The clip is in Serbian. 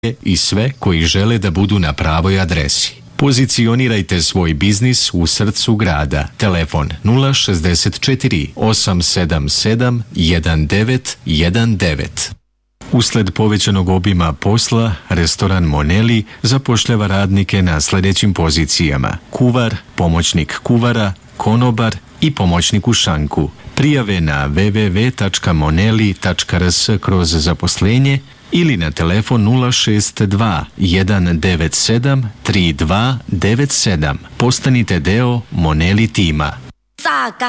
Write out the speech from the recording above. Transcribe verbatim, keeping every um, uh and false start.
i sve koji žele da budu na pravoj adresi. Pozicionirajte svoj biznis u srcu grada. Telefon nula šezdeset četiri osam sedam sedam jedan devet jedan devet. Usled povećanog obima posla, restoran Moneli zapošljava radnike na sljedećim pozicijama: kuvar, pomoćnik kuvara, konobar i pomoćnik u šanku. Prijave na w w w tačka moneli tačka r s kroz zaposlenje ili na telefon nula šest dva jedan devet sedam tri dva devet sedam. Postanite deo Moneli tima.